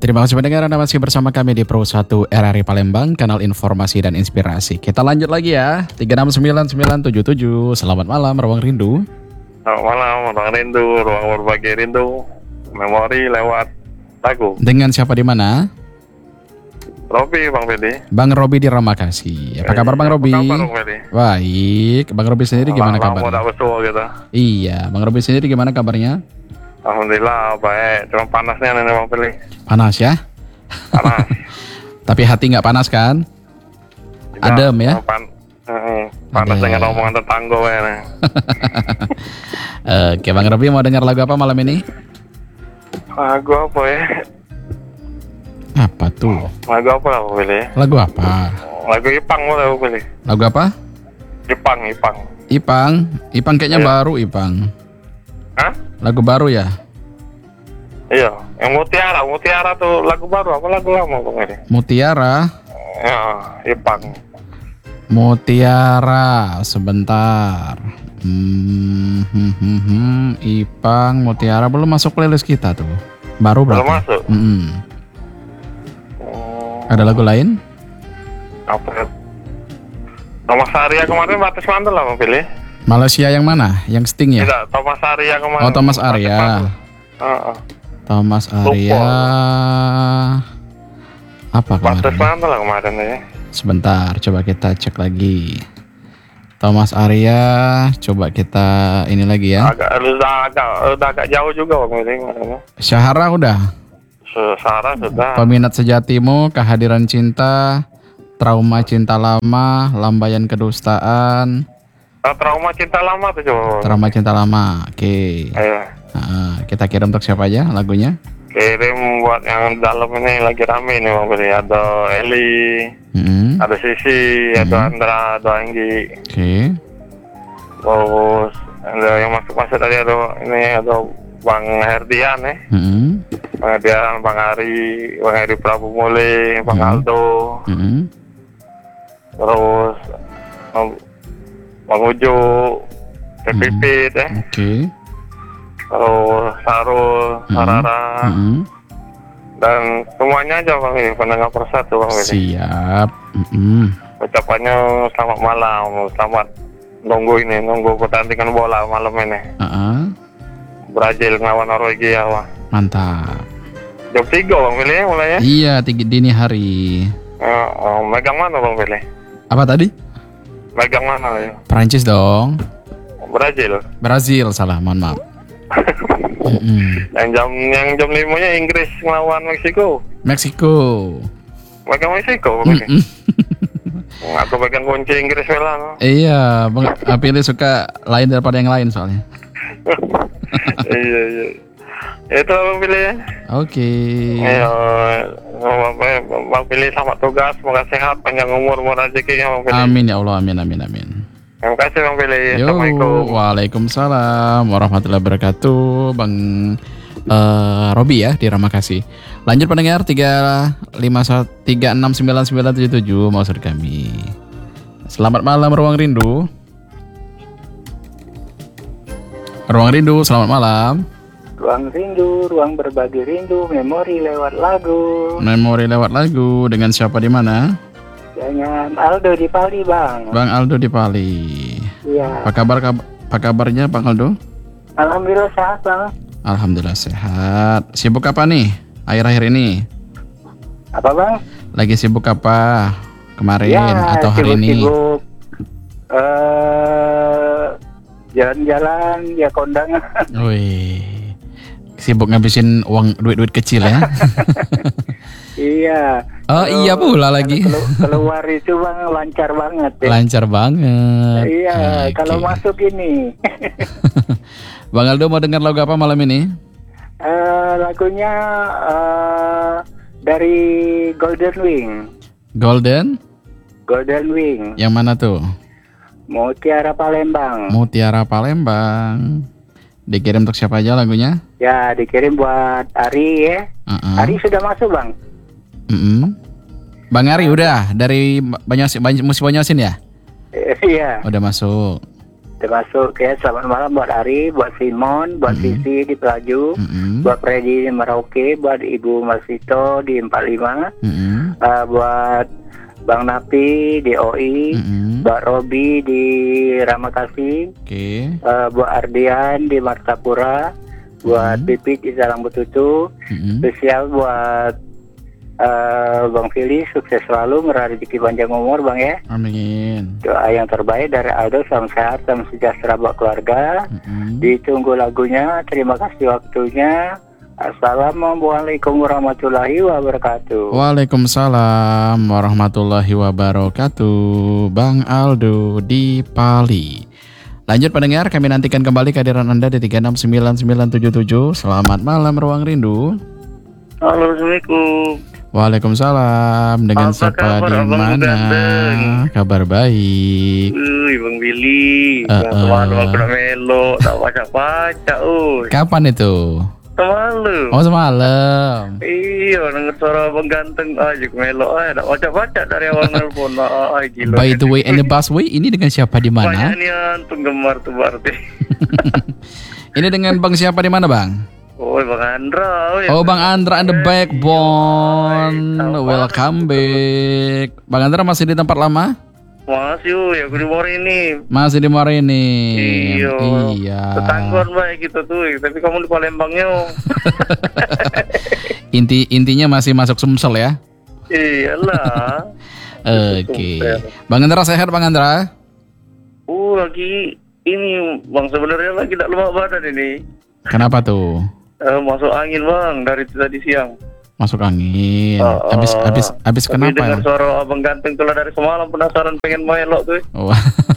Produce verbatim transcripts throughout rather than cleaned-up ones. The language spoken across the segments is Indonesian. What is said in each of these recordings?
Terima kasih pendengar, Anda masih bersama kami di Pro satu R R I Palembang, kanal informasi dan inspirasi. Kita lanjut lagi ya, tiga enam sembilan sembilan tujuh tujuh. Selamat malam, Ruang Rindu. Selamat malam, Ruang Rindu, Ruang Berbagi Rindu, memori lewat lagu. Dengan siapa di mana? Robi, Bang Fedi. Bang Robi di Ramakasih. Apa kabar Bang Robi? Apa kabar, Bang Fedi? Baik, Bang Robi sendiri gimana kabarnya? Lama tak betul gitu. Iya, Bang Robi sendiri gimana kabarnya? Alhamdulillah baik, cuma panasnya nih Bang Fedi. Panas ya? Panas. Tapi hati nggak panas kan? Tidak, Adem ya? Pan uh, panas Adem. dengan omongan tetangga ya. Oke, Bang Robi mau dengar lagu apa malam ini? Lagu apa ya? Apa tuh? Lagu apa Bang Fedi? Lagu apa? Lagu Ipang boleh Bang Fedi? Lagu apa? Ipang, Ipang. Ipang? Ipang kayaknya Iya. baru Ipang. Hah? Lagu baru ya? Iya, yang Mutiara, Mutiara tuh lagu baru apa lagu lama Bang Fedi? Mutiara. Ya, Ipang. Mutiara, sebentar. Hmm, hmm, hmm, hmm. Ipang, Mutiara belum masuk playlist kita tuh. Baru berarti. Belum masuk? Hmm. Oh, Ada lagu lain? apa ya? Thomas Arya kemarin batas mantul lah Bang Fedi. Malaysia yang mana? Yang Sting ya? Tidak, Thomas Arya kemarin. Oh, Thomas Arya. Heeh. Thomas Arya. Apa Batas kemarin? mantul lah kemarin ya. Sebentar, coba kita cek lagi. Thomas Arya, coba kita ini lagi ya. Agak udah agak udah agak jauh juga Bang Fedi kemarin. Syahara udah. Sarah sudah. Peminat sejatimu, kehadiran cinta, trauma cinta lama, lambaian kedustaan, Ah, trauma cinta lama tuh coba. trauma cinta lama. Oke. Ayo. Nah, kita kirim untuk siapa aja lagunya? Kirim buat yang dalam ini lagi rame nih Bang Fedi. Ada Eli, Hmm. ada Sisi, ada Andra, ada Anggi. Oke. Terus ada yang masuk-masuk tadi ada ini ada Bang Herdian ya. Hmm. Bang Herdian, Bang Ari, Bang Ari Prabu Mule, Bang Hmm. Aldo, Hmm. terus Bang, Bang Ujo, Teh Hmm. Pipit ya, Oke. terus Sarul, Hmm. Sarara, Hmm. dan semuanya aja Bang ini pendengar persatu Bang ini. Siap. Hmm. Ucapannya selamat malam, selamat nunggu ini, nunggu pertandingan bola malam ini. Uh-uh. Brazil melawan Norwegia wah. Mantap. Jam tiga Bang Fili mulai ya. Iya, tinggi dini hari. Oh, oh, megang mana Bang Fili? Apa tadi? Megang mana ya? Perancis dong. Brazil. Brazil salah, mohon maaf. Mm-mm. Yang jam yang jam lima nya Inggris melawan Meksiko. Meksiko. Megang Meksiko Bang Fili. Mm-mm. Aku pegang kunci Inggris lah. Iya, Bang Apili suka lain daripada yang lain soalnya. Iya iya. Itu Bang Fili ya. Oke. Iya, Bang Bang Fili selamat tugas, semoga sehat, panjang umur, umur rezekinya Bang Fili. Amin ya Allah, amin amin amin. Terima kasih Bang Fili. Yo, Assalamualaikum. waalaikumsalam warahmatullahi wabarakatuh, Bang eh, Robi ya di Ramakasih. Lanjut pendengar tiga lima satu tiga enam sembilan sembilan tujuh tujuh maksud kami. Selamat malam Ruang Rindu. Ruang Rindu, selamat malam. Ruang rindu, ruang berbagi rindu, memori lewat lagu. Memori lewat lagu dengan siapa di mana? Dengan Aldo di Pali, Bang. Bang Aldo di Pali. Iya. Apa kabar kab- apa kabarnya Bang Aldo? Alhamdulillah sehat, Bang. Alhamdulillah sehat. Sibuk apa nih akhir-akhir ini? Apa, Bang? Lagi sibuk apa kemarin Ya, atau hari ini? sibuk-sibuk. Eh, jalan-jalan, ya kondangan. Wih, sibuk ngabisin uang duit-duit kecil ya? Iya. Oh Kalau- iya pula lagi. kalau kelu- keluar itu, Bang, lancar banget. Ya. Lancar banget. Iya, Oke. kalau masuk ini. Bang Aldo mau dengar lagu apa malam ini? Eh, lagunya eh, dari Golden Wing. Golden? Golden Wing. Yang mana tuh? Mutiara Palembang. Mutiara Palembang. Dikirim untuk siapa aja lagunya? Ya, dikirim buat Ari ya. Uh-uh. Ari sudah masuk, Bang. Mm-mm. Bang Ari udah dari Banyasin, Bany- Musi Banyasin ya? Eh, Iya. Udah masuk. termasuk ya selamat malam buat Ari, buat Simon, buat Mm-mm. Sisi di Pelaju, Mm-mm. buat Freddy di Merauke, buat Ibu Masito di empat puluh lima, Mm-mm. uh, buat Bang Napi di O I, Mm-mm. buat Robi di Ramakasi, Oke. uh, buat Ardian di Martapura, buat Mm-mm. Pipit di Salang Betutu, Mm-mm. spesial buat uh, Bang Fili, sukses selalu, meraih rezeki panjang umur Bang ya. Amin. Doa yang terbaik dari Aldo, salam sehat, salam sejahtera buat keluarga. Mm-mm. Ditunggu lagunya, terima kasih waktunya. Assalamualaikum warahmatullahi wabarakatuh. Waalaikumsalam warahmatullahi wabarakatuh. Bang Aldo di Pali. Lanjut pendengar, kami nantikan kembali kehadiran Anda di tiga enam sembilan sembilan tujuh tujuh. Selamat malam Ruang Rindu. Halo, Assalamualaikum. Waalaikumsalam. Dengan Apa siapa kabar, di Abang mana? Ganteng? Kabar baik. Uy, Bang Billy. Uh, Bang uh. semalam aku nak melok, tak baca-baca, uy. Kapan itu? Semalam. Oh semalam. Iya, denger suara Abang Ganteng aja aku melok aja, tak baca-baca dari awal nelpon. Ah, ah, gila. By the way and the busway, ini dengan siapa di Banyak mana? nian penggemar tuh berarti. Ini dengan Bang siapa di mana Bang? Oh, Bang Andra. uy. Oh Bang Andra and the Backbone. Hai, Welcome back. Bang Andra masih di tempat lama? Masih, uy, aku di Mori ini. Masih di Morini. Iya. Iya. Tetangguan baik gitu tuh, tapi kamu di Palembangnya. Inti intinya masih masuk Sumsel ya. Iyalah. Oke. Bang Andra sehat Bang Andra? Uh, lagi ini Bang, sebenarnya lagi tak lemak badan ini. Kenapa tuh? Eh, masuk angin Bang dari tadi siang. Masuk angin. Oh, oh. Habis habis habis Tapi kenapa? dengar suara Abang Ganteng tuh lah dari semalam, penasaran pengen melok tuh. Oh.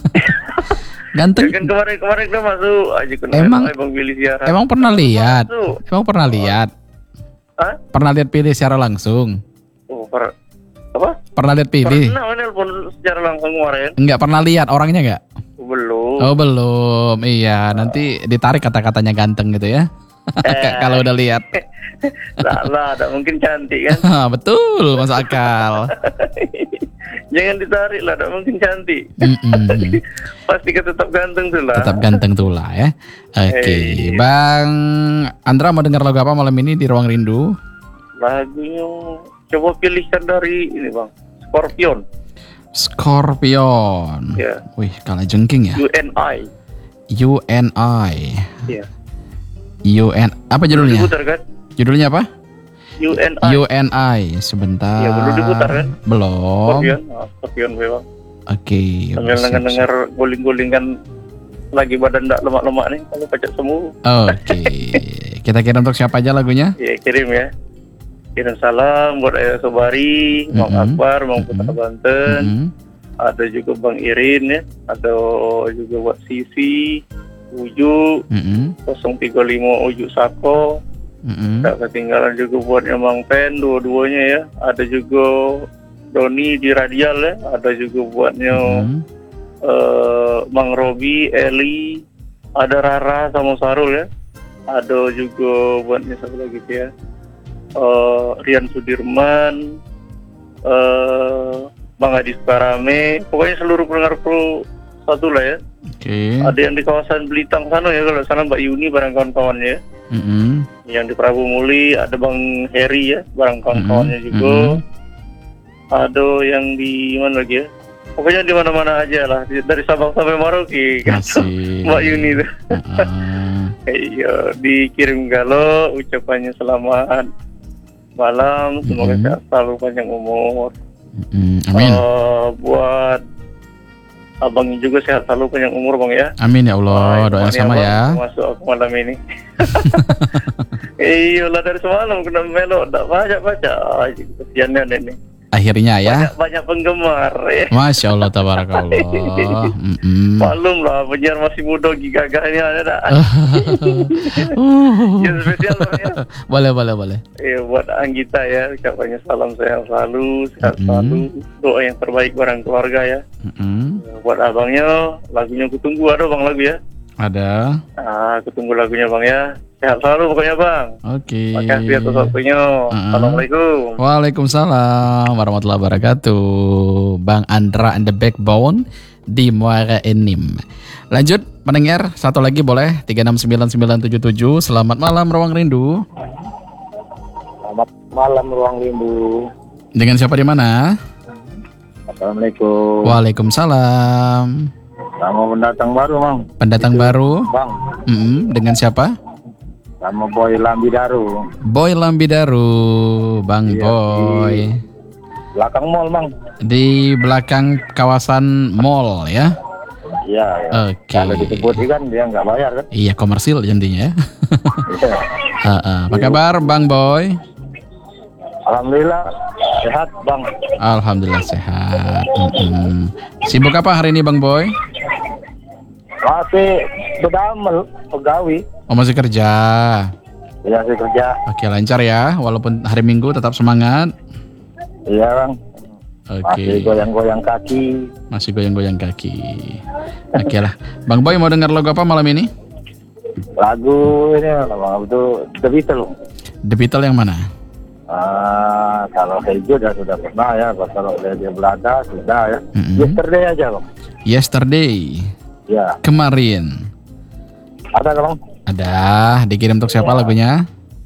Ya Ganteng. kan kemarin-kemarin udah masuk aja kena Emang- melok, Bang Billy siaran. Emang pernah lihat? Masuk. Emang pernah lihat? Hah? Pernah lihat pilih secara langsung? Oh, per apa? Pernah lihat pilih? Pernah nelpon secara langsung kemarin. Enggak pernah lihat orangnya enggak? Belum. Oh belum, iya nanti ditarik kata-katanya ganteng gitu ya. Kalau udah lihat. Salah, tak mungkin cantik kan. Betul, masuk akal. Jangan ditarik lah, tak mungkin cantik. Mm-mm. Pasti kan tetap ganteng tuh lah. Tetap ganteng tuh lah ya. Oke, Eh. Bang Andra mau dengar lagu apa malam ini di Ruang Rindu? Lagunya coba pilihkan dari ini Bang, Scorpion. Scorpion. Ya. Wih, kalah jengking ya. U N I. U N I. Ya. U N apa judulnya? Diputar kan? Judulnya apa? U N I. U N I. Sebentar. Iya, belum diputar, kan? Belum. Scorpion. Oh, Scorpion memang. Oke. Sambil siap, dengar-dengar guling-guling kan lagi badan tak lemak-lemak nih, kalau pacak semua. Oke. Kita kirim untuk siapa aja lagunya? Ya, kirim ya. Kirim salam buat Ayah Sobari, Bang Mm-mm. Akbar, Bang Putra Mm-mm. Banten. Mm-mm. Ada juga Bang Irin ya. Ada juga buat Sisi, Uju, Mm-mm. nol tiga lima Uju Sako. Mm-mm. Tak ketinggalan juga buat Emang Pen, dua-duanya ya. Ada juga Doni di Radial ya. Ada juga buatnya Mm-mm. eh, Bang Robi, Eli. Ada Rara sama Sarul ya. Ada juga buatnya satu lagi tuh ya. Eh, Rian Sudirman, eh, Bang Adi Sukarame. Pokoknya seluruh pendengar Pro satu lah ya. Oke. Ada yang di kawasan Belitang sana ya. Kalau sana Mbak Yuni barang kawan-kawannya ya. Mm-mm. Yang di Prabu Muli ada Bang Heri ya, barang kawan-kawannya Mm-mm. juga. Mm-mm. Ada yang di mana lagi ya? Pokoknya di mana-mana aja lah, Di- dari Sabang sampai Merauke. Masih. Mbak Yuni tuh. Mm-mm. Iya, dikirim galau ucapannya selamat malam, semoga Mm-mm. sehat selalu panjang umur. Mm-mm. Amin. Eh, buat abangnya juga sehat selalu panjang umur Bang ya. Amin ya Allah. Ay, Doa yang kemarin sama abang ya. Masuk aku malam ini. Iya lah dari semalam kena melok, tak baca baca. Ay, kesiannya ini. Akhirnya ya. Banyak, banyak penggemar. Ya. Masya Allah tabarakallah. Mm-mm. Maklum lah, penyiar masih muda gigagahnya ada tak. Uh. Ya spesial lah ya. Boleh boleh boleh. Ya buat Anggita ya, ucapannya salam sehat selalu, sehat Mm-mm. selalu. Doa yang terbaik barang keluarga ya. Mm-mm. Ya, buat abangnya, lagunya Kutunggu ada Bang lagu ya. Ada. Ah, Kutunggu lagunya Bang ya. Sehat selalu pokoknya Bang. Oke. Makasih atas waktunya. Uh-uh. Assalamualaikum. Waalaikumsalam warahmatullahi wabarakatuh. Bang Andra and the Backbone di Muara Enim. Lanjut pendengar, satu lagi boleh tiga enam sembilan sembilan tujuh tujuh. Selamat malam Ruang Rindu. Selamat malam Ruang Rindu. Dengan siapa di mana? Assalamualaikum. Waalaikumsalam. Sama pendatang baru, Bang. Pendatang Itu, baru. Bang. Mm-mm, dengan siapa? Sama Boy Lambidaru. Boy Lambidaru, Bang Iya, Boy. Di belakang mall, Bang. Di belakang kawasan mall ya. Iya, ya. Oke. Kalau disebut kan dia nggak bayar kan? Iya, komersil intinya ya. Iya. Uh-uh. Apa kabar Bang Boy? Alhamdulillah sehat, Bang. Alhamdulillah sehat. Mm-mm. Sibuk apa hari ini Bang Boy? Masih berdamel pegawai. Oh masih kerja. Iya, saya kerja. Oke lancar ya, walaupun hari Minggu tetap semangat. Iya, Bang. Oke. Masih goyang-goyang kaki. Masih goyang-goyang kaki. Oke lah. Bang Boy mau dengar lagu apa malam ini? Lagu ini Bang itu The Beatles. The Beatles yang mana? Ah, kalau Hejo sudah sudah pernah ya, kalau dia Belanda sudah ya. Mm-mm. Yesterday aja, Bang. Yesterday. Ya, Kemarin. ada kan, Bang? Ada. Dikirim untuk siapa lagunya?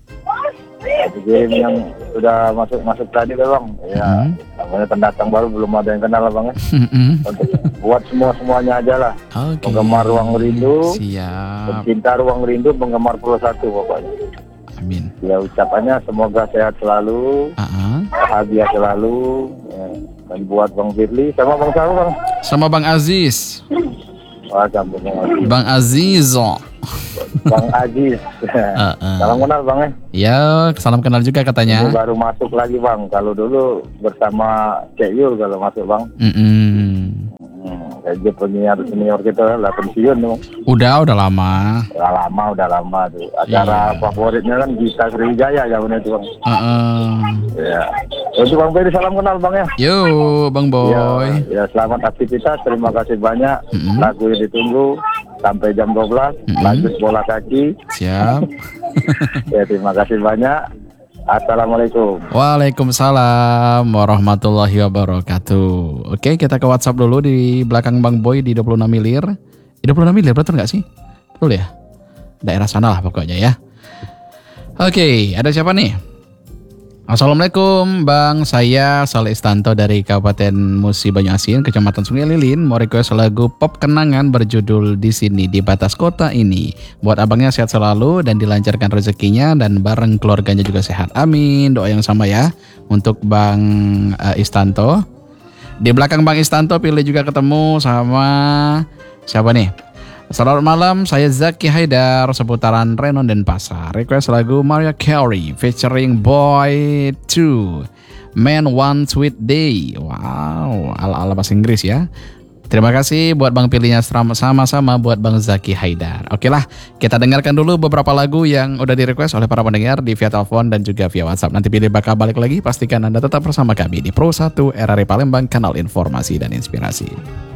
Ada game yang sudah masuk masuk tadi kan, Bang. Ya, Hmm. namanya pendatang baru belum ada yang kenal, Bang. Ya. Mm-mm. Untuk buat semua semuanya aja lah. Oke. Penggemar Ruang Rindu, Siap. pencinta Ruang Rindu, penggemar Pulau Satu pokoknya. Amin. Ya ucapannya semoga sehat selalu, Uh-uh. bahagia selalu. Ya. Dan buat Bang Firly sama Bang Saru, Bang. Sama Bang Aziz. Wah, campur Bang Aziz. Bang Azizo. Bang Aziz. Uh-uh. Salam kenal, Bang ya. Ya, salam kenal juga Ini katanya. baru masuk lagi, Bang. Kalau dulu bersama Cek Yul kalau masuk, Bang. Mm-mm. Hmm, kayak penyiar senior kita lah, pensiun, Bang. Udah, udah lama. Udah lama, udah lama tuh. Acara Iya. favoritnya kan Gita Sriwijaya zaman itu, Bang. Uh-uh. Ya. Untuk Bang Ferry salam kenal, Bang ya. Yo, Bang Boy. Ya, ya, selamat aktivitas. Terima kasih banyak. Mm-mm. Lagu yang ditunggu sampai jam dua belas. Mm-mm. Lanjut bola kaki. Siap. Ya, terima kasih banyak. Assalamualaikum. Waalaikumsalam warahmatullahi wabarakatuh. Oke, kita ke WhatsApp dulu di belakang Bang Boy di dua puluh enam milir. Di dua puluh enam milir betul nggak sih? Betul ya? Daerah sana lah pokoknya ya. Oke, ada siapa nih? Assalamualaikum Bang, saya Saleh Istanto dari Kabupaten Musi Banyuasin, Kecamatan Sungai Lilin. Mau request lagu pop kenangan berjudul Di Sini di Batas Kota Ini. Buat abangnya sehat selalu dan dilancarkan rezekinya dan bareng keluarganya juga sehat. Amin. Doa yang sama ya untuk Bang uh, Istanto. Di belakang Bang Istanto pilih juga ketemu sama siapa nih? Selamat malam, saya Zaki Haidar seputaran Renon dan Pasar. Request lagu Mariah Carey featuring Boy two, Man One Sweet Day. Wow, ala-ala bahasa Inggris ya. Terima kasih buat Bang pilihnya sama-sama buat Bang Zaki Haidar. Oke lah, kita dengarkan dulu beberapa lagu yang udah di request oleh para pendengar di via telepon dan juga via WhatsApp. Nanti pilih bakal balik lagi, pastikan Anda tetap bersama kami di Pro satu R R I Palembang, kanal informasi dan inspirasi.